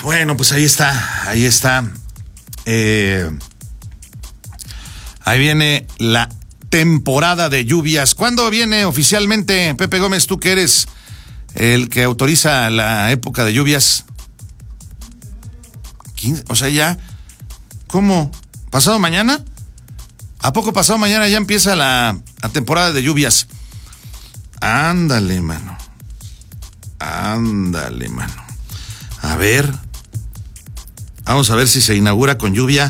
Bueno, pues ahí está. Ahí viene la temporada de lluvias. ¿Cuándo viene oficialmente, Pepe Gómez, tú que eres el que autoriza la época de lluvias? 15, o sea, ya, ¿cómo? ¿Pasado mañana? ¿A poco pasado mañana ya empieza la temporada de lluvias? Ándale, mano. A ver. Vamos a ver si se inaugura con lluvia.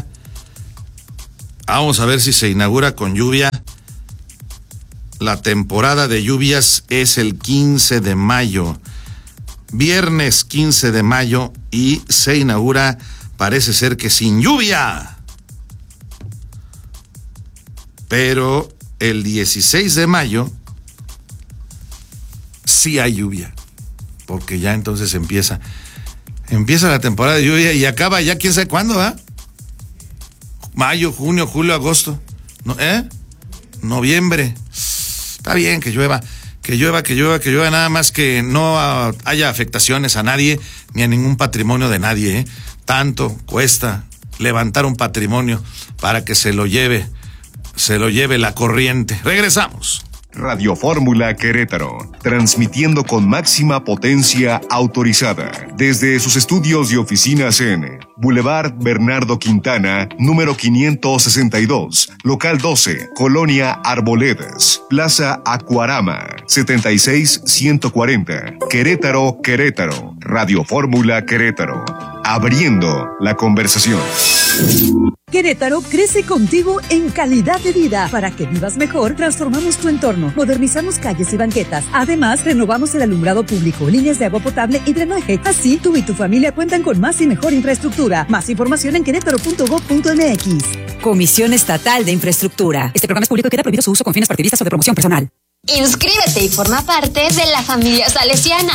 La temporada de lluvias es el 15 de mayo. Viernes 15 de mayo y se inaugura, parece ser que sin lluvia. Pero el 16 de mayo sí hay lluvia. Porque ya entonces empieza la temporada de lluvia y acaba ya quién sabe cuándo, ¿ah? Mayo, junio, julio, agosto. Noviembre. Está bien que llueva, nada más que no haya afectaciones a nadie ni a ningún patrimonio de nadie, ¿eh? Tanto cuesta levantar un patrimonio para que se lo lleve la corriente. Regresamos. Radio Fórmula Querétaro, transmitiendo con máxima potencia autorizada desde sus estudios y oficinas en Boulevard Bernardo Quintana, número 562, local 12, Colonia Arboledas, Plaza Acuarama, 76140, Querétaro, Radio Fórmula Querétaro, abriendo la conversación. Querétaro crece contigo en calidad de vida. Para que vivas mejor, transformamos tu entorno, modernizamos calles y banquetas. Además, renovamos el alumbrado público, líneas de agua potable y drenaje. Así, tú y tu familia cuentan con más y mejor infraestructura. Más información en querétaro.gov.mx. Comisión Estatal de Infraestructura. Este programa es público y queda prohibido su uso con fines partidistas o de promoción personal. Inscríbete y forma parte de la familia salesiana.